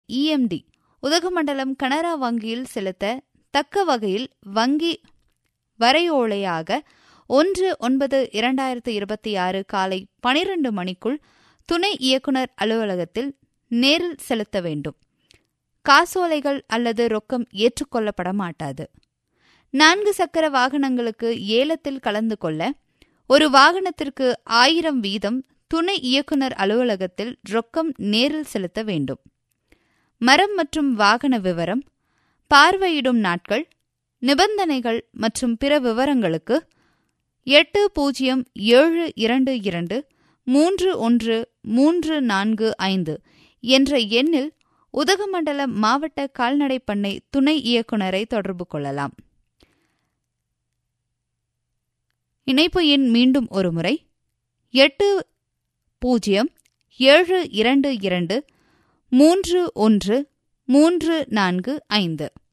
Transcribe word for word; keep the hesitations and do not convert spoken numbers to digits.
EMD Udhagamandalam Canara வங்கியில் செலுத்த தக்க வகையில் வங்கி வரையோலையாக ஒன்று ஒன்பது இரண்டாயிரத்து இருபத்தி ஆறு காலை பனிரெண்டு மணிக்குள் துணை இயக்குநர் அலுவலகத்தில் நேரில் செலுத்த வேண்டும். காசோலைகள் அல்லது ரொக்கம் ஏற்றுக்கொள்ளப்பட மாட்டாது. நான்கு சக்கர வாகனங்களுக்கு ஏலத்தில் கலந்து கொள்ள ஒரு வாகனத்திற்கு ஆயிரம் வீதம் துணை இயக்குநர் அலுவலகத்தில் ரொக்கம் நேரில் செலுத்த வேண்டும். மரம் மற்றும் வாகன விவரம், பார்வையிடும் நாட்கள், நிபந்தனைகள் மற்றும் பிற விவரங்களுக்கு எட்டு பூஜ்ஜியம் ஏழு இரண்டு இரண்டு மூன்று ஒன்று மூன்று நான்கு ஐந்து என்ற எண்ணில் உதகமண்டல மாவட்ட கால்நடை பண்ணை துணை இயக்குநரை தொடர்பு கொள்ளலாம். இணைப்பு எண் மீண்டும் ஒருமுறை எட்டு பூஜ்ஜியம் ஏழு இரண்டு இரண்டு மூன்று ஒன்று மூன்று நான்கு ஐந்து.